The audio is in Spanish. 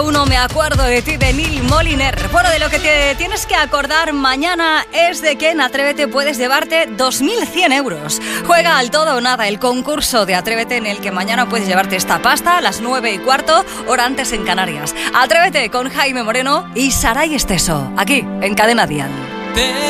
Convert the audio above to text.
1, Me acuerdo de ti, de Neil Moliner. Bueno, de lo que te tienes que acordar mañana es de que en Atrévete puedes llevarte 2.100 euros. Juega al todo o nada, el concurso de Atrévete en el que mañana puedes llevarte esta pasta a las 9:15, hora antes en Canarias. Atrévete con Jaime Moreno y Saray Esteso, aquí en Cadena Dial.